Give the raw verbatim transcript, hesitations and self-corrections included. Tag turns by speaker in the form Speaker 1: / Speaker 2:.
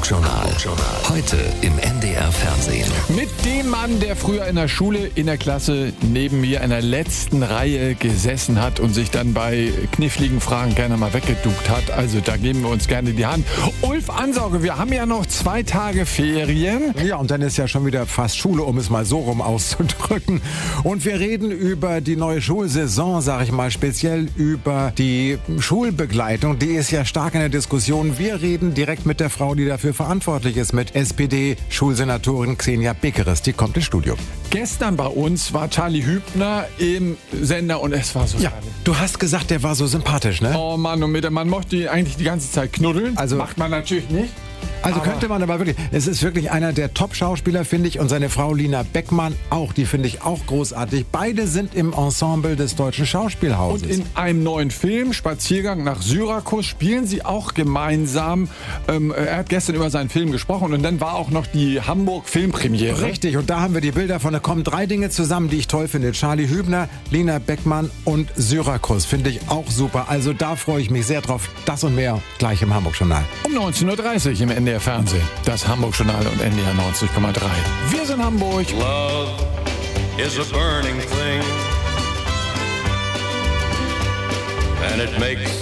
Speaker 1: Hamburg-Journal. Heute im N D R Fernsehen.
Speaker 2: Mit dem Mann, der früher in der Schule, in der Klasse neben mir in der letzten Reihe gesessen hat und sich dann bei kniffligen Fragen gerne mal weggeduckt hat. Also da geben wir uns gerne die Hand. Ulf Ansauge, wir haben ja noch zwei Tage Ferien.
Speaker 3: Ja, und dann ist ja schon wieder fast Schule, um es mal so rum auszudrücken. Und wir reden über die neue Schulsaison, sage ich mal, speziell über die Schulbegleitung. Die ist ja stark in der Diskussion. Wir reden direkt mit der Frau, die dafür verantwortlich ist, mit S P D-Schulsenatorin Xenia Bekeres. Die kommt ins Studio.
Speaker 2: Gestern bei uns war Charlie Hübner im Sender und es war so
Speaker 3: Ja,
Speaker 2: herrlich.
Speaker 3: du hast gesagt, der war so sympathisch, ne?
Speaker 2: Oh Mann, und mit dem Mann mochte ihn eigentlich die ganze Zeit knuddeln.
Speaker 3: Also-
Speaker 2: Macht man natürlich nicht.
Speaker 3: Also
Speaker 2: Aber-
Speaker 3: könnte man aber wirklich, es ist wirklich einer der Top-Schauspieler, finde ich, und seine Frau Lina Beckmann auch, die finde ich auch großartig. Beide sind im Ensemble des Deutschen Schauspielhauses.
Speaker 2: Und in einem neuen Film, Spaziergang nach Syrakus, spielen sie auch gemeinsam. Ähm, er hat gestern über seinen Film gesprochen und dann war auch noch die Hamburg-Filmpremiere.
Speaker 3: Richtig, und da haben wir die Bilder von, da kommen drei Dinge zusammen, die ich toll finde. Charlie Hübner, Lina Beckmann und Syrakus finde ich auch super. Also da freue ich mich sehr drauf. Das und mehr gleich im Hamburg-Journal.
Speaker 2: Um neunzehn Uhr dreißig im N D R Fernsehen. Das Hamburg-Journal und N D R neunzig Komma drei. Wir sind Hamburg.
Speaker 4: Love is a burning thing, and it makes